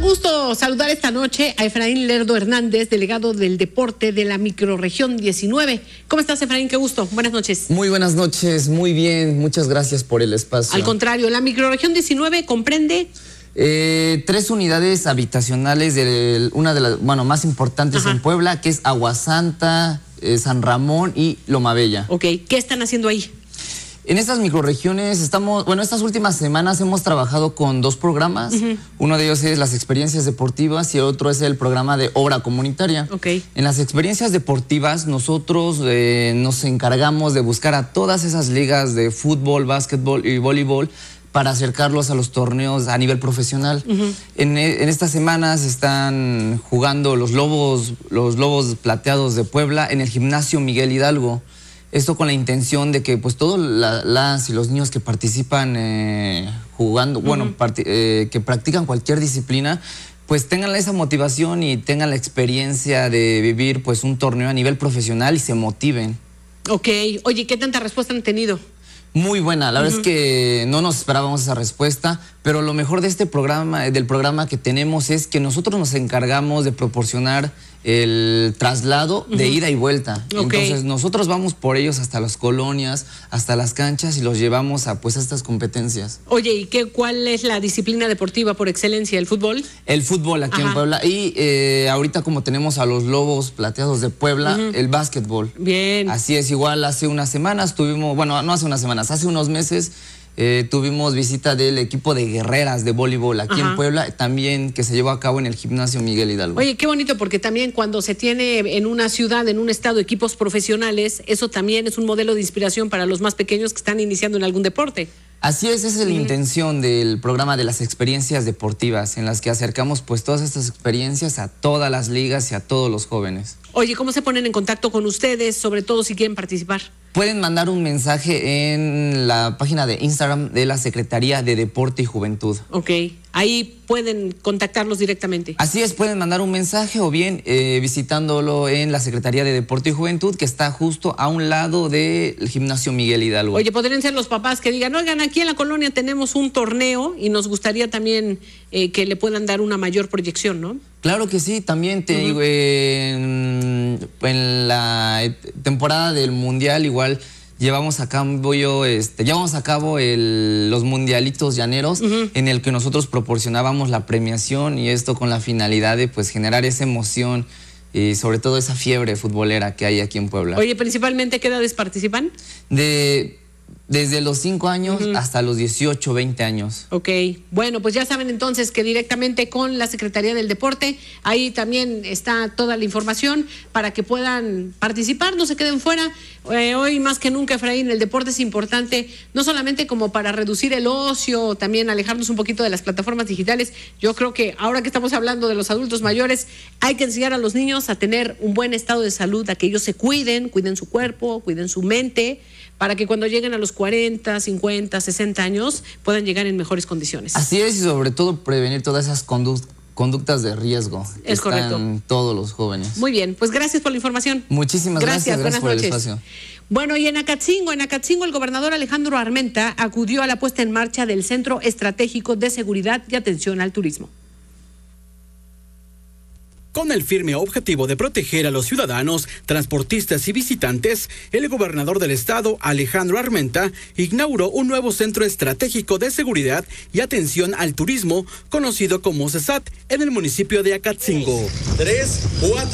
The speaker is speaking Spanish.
gusto saludar esta noche a Efraín Lerdo Hernández, delegado del deporte de la microrregión 19. ¿Cómo estás, Efraín? Qué gusto. Buenas noches. Muy buenas noches, muy bien. Muchas gracias por el espacio. Al contrario, la microrregión 19 comprende 3 unidades habitacionales de una de las más importantes en Puebla, que es Aguasanta, San Ramón y Loma Bella. Ok, ¿qué están haciendo ahí? En estas microrregiones estas últimas semanas hemos trabajado con 2 programas. Uno de ellos es las experiencias deportivas y el otro es el programa de obra comunitaria. Okay. En las experiencias deportivas nosotros nos encargamos de buscar a todas esas ligas de fútbol, básquetbol y voleibol para acercarlos a los torneos a nivel profesional. En estas semanas están jugando los Lobos Plateados de Puebla en el gimnasio Miguel Hidalgo. Esto con la intención de que pues todos las y los niños que participan jugando, que practican cualquier disciplina, pues tengan esa motivación y tengan la experiencia de vivir pues un torneo a nivel profesional y se motiven. Ok. Oye, ¿qué tanta respuesta han tenido? Muy buena, la verdad es que no nos esperábamos esa respuesta, pero lo mejor de este programa, del programa que tenemos, es que nosotros nos encargamos de proporcionar el traslado de ida y vuelta. Entonces nosotros vamos por ellos hasta las colonias, hasta las canchas y los llevamos a estas competencias. Oye, ¿y cuál es la disciplina deportiva por excelencia? ¿El fútbol? El fútbol aquí en Puebla. Y ahorita como tenemos a los Lobos Plateados de Puebla, el básquetbol. Bien. Así es, igual hace unas semanas tuvimos, no hace unas semanas, hace unos meses tuvimos visita del equipo de guerreras de voleibol aquí en Puebla, también que se llevó a cabo en el gimnasio Miguel Hidalgo. Oye, qué bonito, porque también cuando se tiene en una ciudad, en un estado, equipos profesionales, eso también es un modelo de inspiración para los más pequeños que están iniciando en algún deporte. Así es, esa es la intención del programa de las experiencias deportivas, en las que acercamos pues todas estas experiencias a todas las ligas y a todos los jóvenes. Oye, ¿cómo se ponen en contacto con ustedes, sobre todo si quieren participar? Pueden mandar un mensaje en la página de Instagram de la Secretaría de Deporte y Juventud. Ok, ahí pueden contactarlos directamente. Así es, pueden mandar un mensaje o bien visitándolo en la Secretaría de Deporte y Juventud, que está justo a un lado del gimnasio Miguel Hidalgo. Oye, podrían ser los papás que digan, oigan, aquí en la colonia tenemos un torneo y nos gustaría también que le puedan dar una mayor proyección, ¿no? Claro que sí, también te digo, en la temporada del Mundial igual llevamos a cabo los mundialitos llaneros, en el que nosotros proporcionábamos la premiación, y esto con la finalidad de pues generar esa emoción y sobre todo esa fiebre futbolera que hay aquí en Puebla. Oye, principalmente, ¿qué edades participan? Desde los 5 años hasta los 18, 20 años. Ok, bueno, pues ya saben entonces que directamente con la Secretaría del Deporte, ahí también está toda la información para que puedan participar, no se queden fuera. Hoy más que nunca, Efraín, el deporte es importante, no solamente como para reducir el ocio, también alejarnos un poquito de las plataformas digitales. Yo creo que ahora que estamos hablando de los adultos mayores, hay que enseñar a los niños a tener un buen estado de salud, a que ellos se cuiden su cuerpo, cuiden su mente, para que cuando lleguen a los 40, 50, 60 años puedan llegar en mejores condiciones. Así es, y sobre todo prevenir todas esas conductas de riesgo que están todos los jóvenes. Muy bien, pues gracias por la información. Muchísimas gracias por el espacio. Bueno, y en Acatzingo el gobernador Alejandro Armenta acudió a la puesta en marcha del Centro Estratégico de Seguridad y Atención al Turismo. Con el firme objetivo de proteger a los ciudadanos, transportistas y visitantes, el gobernador del estado, Alejandro Armenta, inauguró un nuevo centro estratégico de seguridad y atención al turismo, conocido como CESAT, en el municipio de Acatzingo. 3, 4.